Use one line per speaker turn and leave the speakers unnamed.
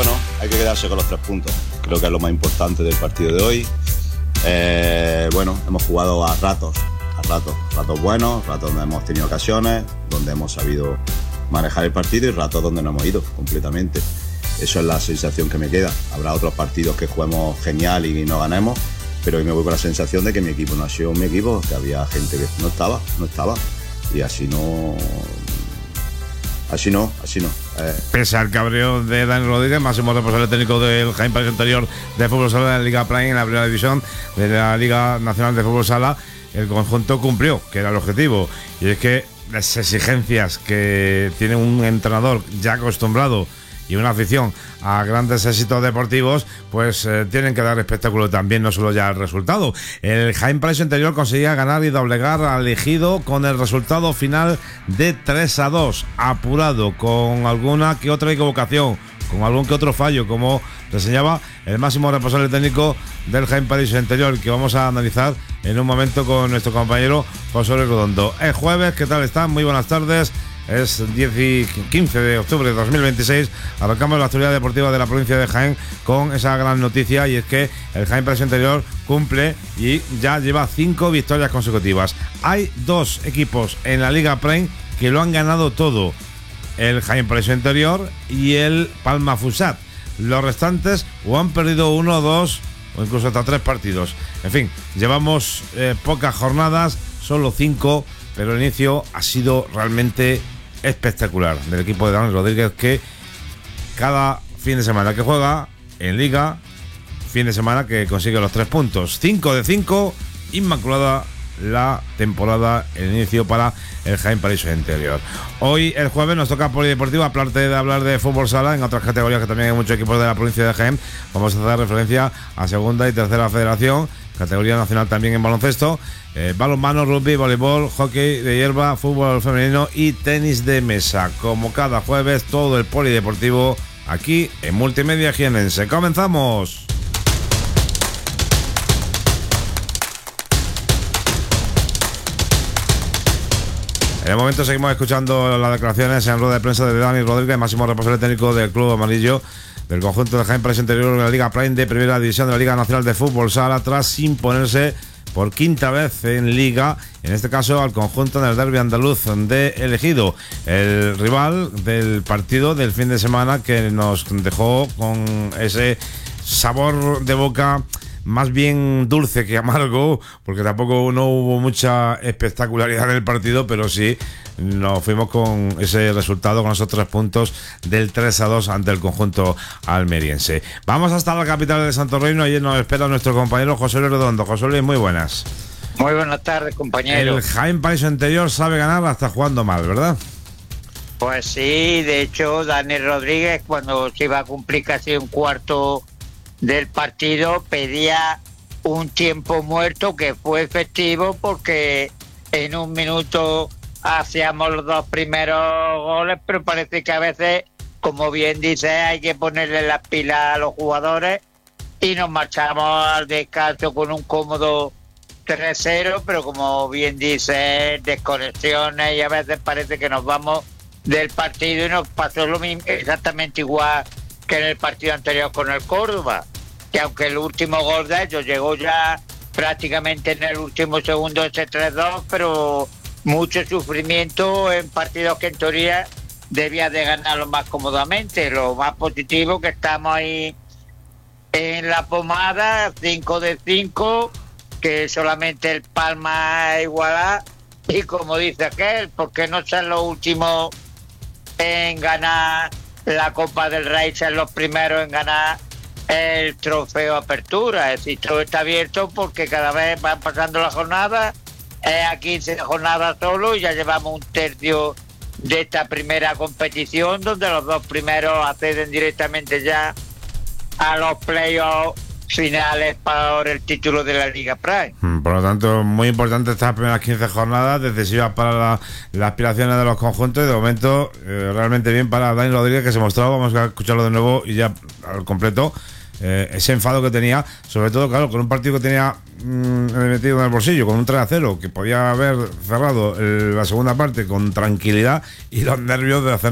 bueno, hay que quedarse con los 3 puntos. Creo que es lo más importante del partido de hoy. Bueno, hemos jugado a ratos buenos, ratos donde hemos tenido ocasiones, donde hemos sabido manejar el partido y ratos donde no hemos ido completamente. Eso es la sensación que me queda. Habrá otros partidos que juguemos genial y no ganemos, pero hoy me voy con la sensación de que mi equipo no ha sido mi equipo, que había gente que no estaba, y así no.
Pese al cabreo de Dani Rodríguez, máximo responsable técnico del Jaén País Interior de Fútbol Sala de la Liga Prime en la primera división de la Liga Nacional de Fútbol Sala, el conjunto cumplió, que era el objetivo, y es que las exigencias que tiene un entrenador ya acostumbrado y una afición a grandes éxitos deportivos, pues tienen que dar espectáculo también, no solo ya el resultado. El Jaén Paraíso Interior conseguía ganar y doblegar al Ejido con el resultado final de 3-2, apurado, con alguna que otra equivocación, con algún que otro fallo, como reseñaba el máximo responsable técnico del Jaén Paraíso Interior, que vamos a analizar en un momento con nuestro compañero José Luis Redondo. Es jueves, ¿qué tal están? Muy buenas tardes. Es 15 de octubre de 2026. Arrancamos la actualidad deportiva de la provincia de Jaén con esa gran noticia, y es que el Jaén Paraíso Interior cumple y ya lleva 5 victorias consecutivas. Hay 2 equipos en la Liga Prime que lo han ganado todo: el Jaén Paraíso Interior y el Palma Futsal. Los restantes o han perdido 1, 2 o incluso hasta 3 partidos. En fin, llevamos pocas jornadas, solo 5, pero el inicio ha sido realmente espectacular del equipo de Dani Rodríguez, que cada fin de semana que juega en Liga, fin de semana que consigue los 3 puntos. 5 de 5, inmaculada la temporada, el inicio para el Jaén Paraíso Interior. Hoy, el jueves, nos toca polideportivo, aparte de hablar de fútbol sala, en otras categorías que también hay muchos equipos de la provincia de Jaén. Vamos a hacer referencia a segunda y tercera federación, categoría nacional también en baloncesto, balonmano, rugby, voleibol, hockey de hierba, fútbol femenino y tenis de mesa. Como cada jueves, todo el polideportivo aquí en Multimedia Jienense. ¡Comenzamos! En el momento seguimos escuchando las declaraciones en rueda de prensa de Dani Rodríguez, máximo responsable técnico del Club Amarillo, del conjunto de Jaén Paraíso Interior de la Liga Prime de primera división de la Liga Nacional de Fútbol Sala, tras imponerse por 5ª vez en Liga, en este caso al conjunto del derbi andaluz de El Ejido, el rival del partido del fin de semana, que nos dejó con ese sabor de boca más bien dulce que amargo, porque tampoco no hubo mucha espectacularidad en el partido, pero sí nos fuimos con ese resultado, con esos 3 puntos del 3-2 ante el conjunto almeriense. Vamos hasta la capital de Santo Reino. Allí nos espera nuestro compañero José Luis Redondo. José Luis, muy buenas.
Muy buenas tardes, compañero.
El Jaén Paraíso Interior sabe ganar hasta jugando mal, ¿verdad?
Pues sí, de hecho, Dani Rodríguez, cuando se iba a cumplir casi un cuarto del partido, pedía un tiempo muerto, que fue efectivo, porque en un minuto hacíamos los 2 primeros goles, pero parece que a veces, como bien dice, hay que ponerle las pilas a los jugadores, y nos marchamos al descanso con un cómodo 3-0, pero como bien dice, desconexiones, y a veces parece que nos vamos del partido, y nos pasó lo mismo, exactamente igual que en el partido anterior con el Córdoba, que aunque el último gol de ellos llegó ya prácticamente en el último segundo de ese 3-2, pero mucho sufrimiento en partidos que en teoría debía de ganarlo más cómodamente. Lo más positivo que estamos ahí en la pomada, 5 de 5, que solamente el Palma iguala, y como dice aquel, ¿por qué no ser los últimos en ganar la Copa del Rey, ser los primeros en ganar el trofeo Apertura? Es decir, todo está abierto, porque cada vez van pasando las jornadas, a 15 jornadas solo, y ya llevamos un tercio de esta primera competición, donde los 2 primeros acceden directamente ya a los playoffs finales por el título de la Liga Prime.
Por lo tanto, muy importante estas primeras 15 jornadas, decisivas para las aspiraciones de los conjuntos, y de momento realmente bien para Dani Rodríguez, que se mostró. Vamos a escucharlo de nuevo y ya al completo. Ese enfado que tenía, sobre todo, claro, con un partido que tenía metido en el bolsillo, con un 3-0, que podía haber cerrado la segunda parte con tranquilidad, y los nervios de hacer